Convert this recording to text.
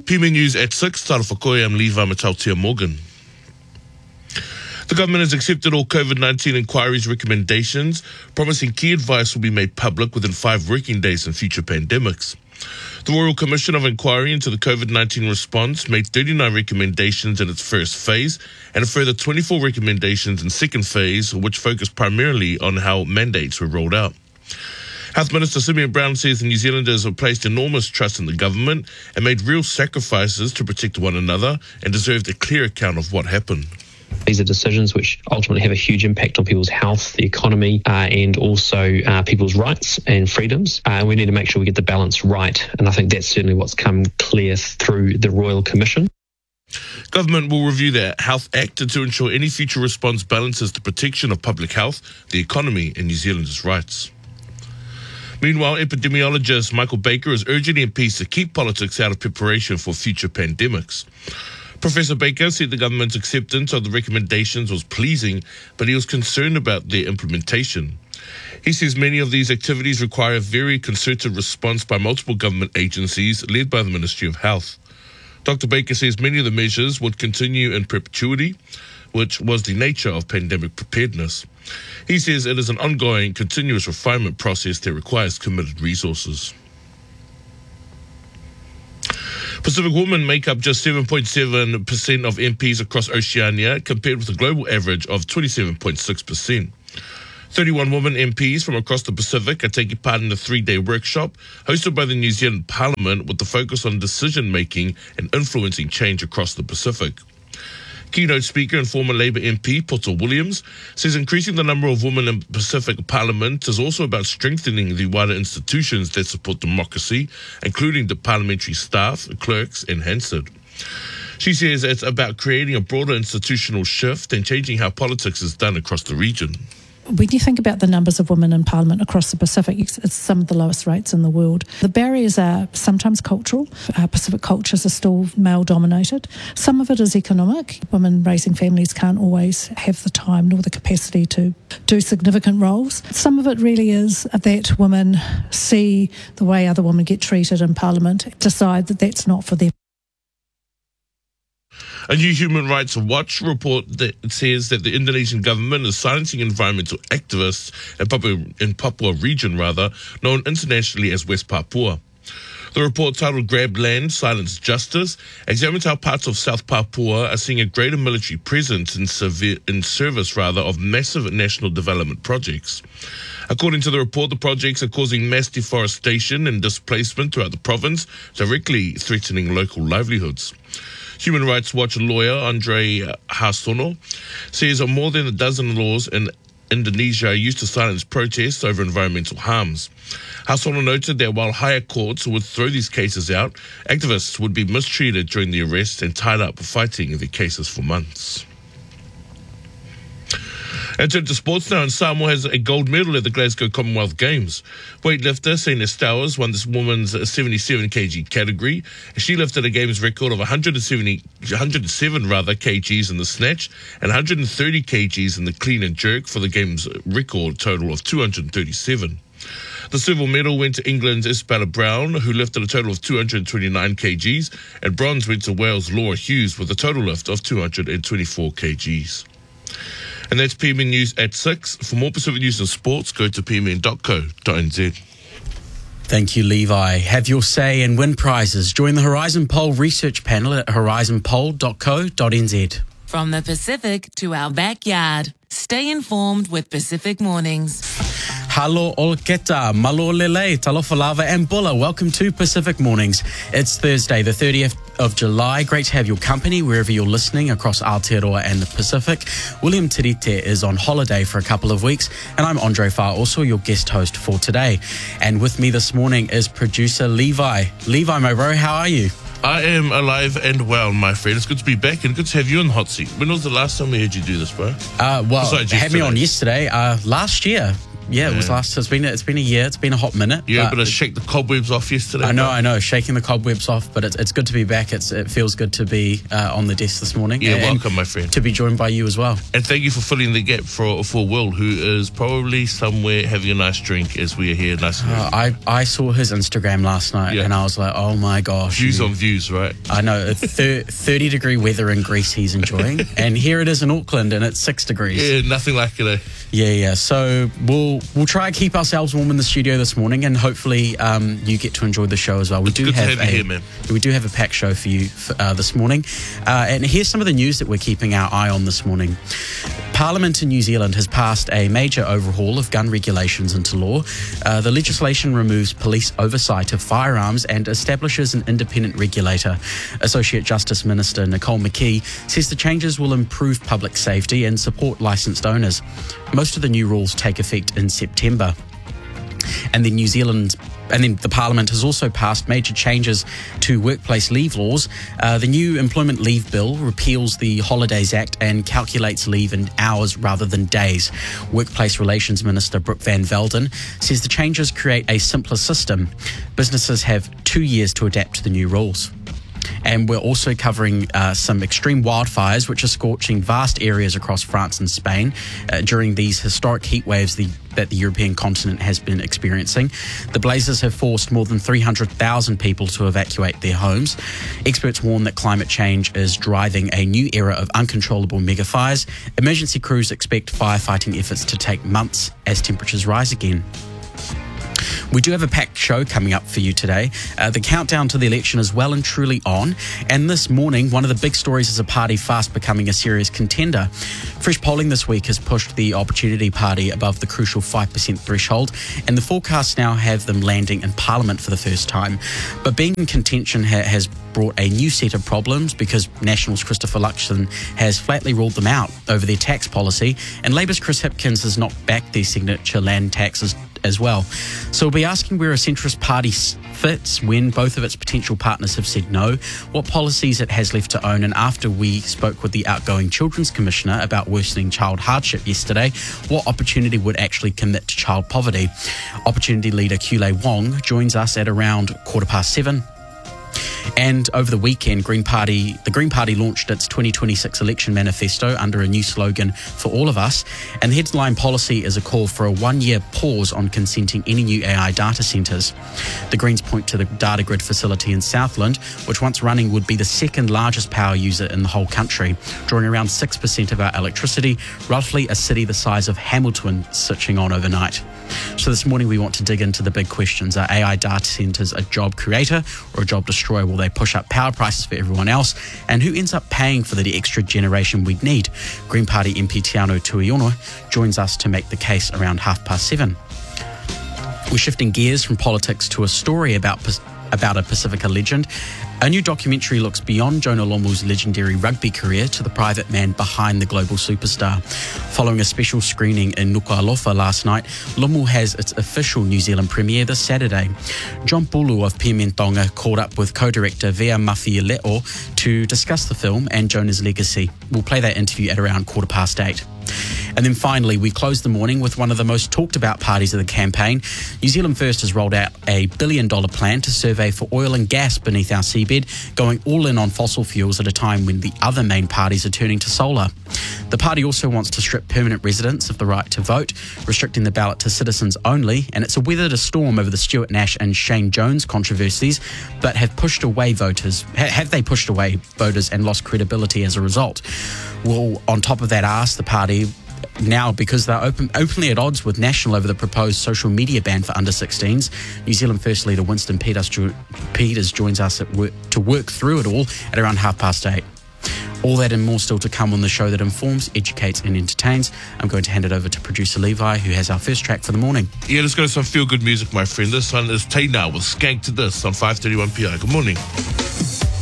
PME News at 6, Tara Whakoe, I'm Levi Matautia Morgan. The government has accepted all COVID-19 inquiries recommendations, promising key advice will be made public within 5 working days in future pandemics. The Royal Commission of Inquiry into the COVID-19 response made 39 recommendations in its first phase and a further 24 recommendations in second phase, which focused primarily on how mandates were rolled out. Health Minister Simeon Brown says the New Zealanders have placed enormous trust in the government and made real sacrifices to protect one another and deserved a clear account of what happened. These are decisions which ultimately have a huge impact on people's health, the economy, and also people's rights and freedoms. And we need to make sure we get the balance right. And I think that's certainly what's come clear through the Royal Commission. Government will review the Health Act to ensure any future response balances the protection of public health, the economy, and New Zealanders' rights. Meanwhile, epidemiologist Michael Baker is urging MPs to keep politics out of preparation for future pandemics. Professor Baker said the government's acceptance of the recommendations was pleasing, but he was concerned about their implementation. He says many of these activities require a very concerted response by multiple government agencies led by the Ministry of Health. Dr. Baker says many of the measures would continue in perpetuity, which was the nature of pandemic preparedness. He says it is an ongoing, continuous refinement process that requires committed resources. Pacific women make up just 7.7% of MPs across Oceania, compared with a global average of 27.6%. 31 women MPs from across the Pacific are taking part in a 3-day workshop hosted by the New Zealand Parliament with the focus on decision-making and influencing change across the Pacific. Keynote speaker and former Labour MP Poto Williams says increasing the number of women in the Pacific Parliament is also about strengthening the wider institutions that support democracy, including the parliamentary staff, clerks and Hansard. She says it's about creating a broader institutional shift and changing how politics is done across the region. When you think about the numbers of women in Parliament across the Pacific, it's some of the lowest rates in the world. The barriers are sometimes cultural. Pacific cultures are still male-dominated. Some of it is economic. Women raising families can't always have the time nor the capacity to do significant roles. Some of it really is that women see the way other women get treated in Parliament, decide that that's not for them. A new Human Rights Watch report that says that the Indonesian government is silencing environmental activists in Papua region, known internationally as West Papua. The report, titled Grab Land, Silence Justice, examines how parts of South Papua are seeing a greater military presence in service of massive national development projects. According to the report, the projects are causing mass deforestation and displacement throughout the province, directly threatening local livelihoods. Human Rights Watch lawyer Andre Harsono says more than a dozen laws in Indonesia are used to silence protests over environmental harms. Harsono noted that while higher courts would throw these cases out, activists would be mistreated during the arrest and tied up fighting their cases for months. And turn to sports now, and Samoa has a gold medal at the Glasgow Commonwealth Games. Weightlifter Sena Stowers won this woman's 77 kg category. She lifted a games record of 107 kgs in the snatch and 130 kgs in the clean and jerk for the games record total of 237. The silver medal went to England's Isabella Brown, who lifted a total of 229 kgs, and bronze went to Wales' Laura Hughes with a total lift of 224 kgs. And that's PMN News at 6. For more Pacific news and sports, go to pmn.co.nz. Thank you, Levi. Have your say and win prizes. Join the Horizon Poll research panel at horizonpoll.co.nz. From the Pacific to our backyard. Stay informed with Pacific Mornings. Halo Olketa, Malolele, Talofa Lava and Bulla. Welcome to Pacific Mornings. It's Thursday, the 30th of July. Great to have your company wherever you're listening across Aotearoa and the Pacific. William Tirite is on holiday for a couple of weeks, and I'm Andre Farr, also your guest host for today. And with me this morning is producer Levi. Levi, my bro, how are you? I am alive and well, my friend. It's good to be back and good to have you on Hot Seat. When was the last time we heard you do this, bro? Well, had me on yesterday, last year. Yeah, it was last. It's been a year. It's been a hot minute. Yeah, but I shake the cobwebs off yesterday. I know, shaking the cobwebs off. But it's good to be back. It feels good to be on the desk this morning. Yeah, welcome, my friend. To be joined by you as well. And thank you for filling the gap for Will, who is probably somewhere having a nice drink as we are here. Nice. I saw his Instagram last night, and I was like, oh my gosh. Views on views, right? I know. 30-degree weather in Greece he's enjoying, and here it is in Auckland, and it's 6 degrees. Yeah, nothing like it. Yeah. So we'll try and keep ourselves warm in the studio this morning, and hopefully you get to enjoy the show as well. We do have a packed show for you this morning, and here's some of the news that we're keeping our eye on this morning. Parliament in New Zealand has passed a major overhaul of gun regulations into law. The legislation removes police oversight of firearms and establishes an independent regulator. Associate Justice Minister Nicole McKee says the changes will improve public safety and support licensed owners. Most of the new rules take effect in September. And then the Parliament has also passed major changes to workplace leave laws. The new Employment Leave Bill repeals the Holidays Act and calculates leave in hours rather than days. Workplace Relations Minister Brooke Van Velden says the changes create a simpler system. Businesses have 2 years to adapt to the new rules. And we're also covering some extreme wildfires, which are scorching vast areas across France and Spain during these historic heat waves that the European continent has been experiencing. The blazes have forced more than 300,000 people to evacuate their homes. Experts warn that climate change is driving a new era of uncontrollable megafires. Emergency crews expect firefighting efforts to take months as temperatures rise again. We do have a packed show coming up for you today. The countdown to the election is well and truly on. And this morning, one of the big stories is a party fast becoming a serious contender. Fresh polling this week has pushed the Opportunity Party above the crucial 5% threshold, and the forecasts now have them landing in Parliament for the first time. But being in contention has brought a new set of problems because National's Christopher Luxon has flatly ruled them out over their tax policy, and Labour's Chris Hipkins has knocked back their signature land taxes as well. So we'll be asking where a centrist party fits when both of its potential partners have said no, what policies it has left to own, and after we spoke with the outgoing Children's Commissioner about worsening child hardship yesterday, what Opportunity would actually commit to child poverty. Opportunity leader Kule Wong joins us at around 7:15. And over the weekend, the Green Party launched its 2026 election manifesto under a new slogan, For All of Us. And the headline policy is a call for a 1-year pause on consenting any new AI data centres. The Greens point to the data grid facility in Southland, which once running would be the second largest power user in the whole country, drawing around 6% of our electricity, roughly a city the size of Hamilton switching on overnight. So this morning we want to dig into the big questions. Are AI data centres a job creator or a job destroyer? Will they push up power prices for everyone else? And who ends up paying for the extra generation we'd need? Green Party MP Tiano Tuiono joins us to make the case around 7:30. We're shifting gears from politics to a story about a Pacifica legend. A new documentary looks beyond Jonah Lomu's legendary rugby career to the private man behind the global superstar. Following a special screening in Nuku'alofa last night, Lomu has its official New Zealand premiere this Saturday. John Bulu of Pimentonga caught up with co-director Vea Mafieleo to discuss the film and Jonah's legacy. We'll play that interview at around 8:15. And then finally, we close the morning with one of the most talked about parties of the campaign. New Zealand First has rolled out a $1 billion plan to survey for oil and gas beneath our seabed, going all in on fossil fuels at a time when the other main parties are turning to solar. The party also wants to strip permanent residents of the right to vote, restricting the ballot to citizens only, and it's weathered a storm over the Stuart Nash and Shane Jones controversies, but have they pushed away voters and lost credibility as a result? Well, on top of that, asked the party now, because they're openly at odds with National over the proposed social media ban for under-16s. New Zealand First leader Winston Peters joins us to work through it all at around 8:30. All that and more still to come on the show that informs, educates and entertains. I'm going to hand it over to producer Levi, who has our first track for the morning. Yeah, let's go to some feel-good music, my friend. This one is Tay Now with Skank to This on 5:31 PI. Good morning.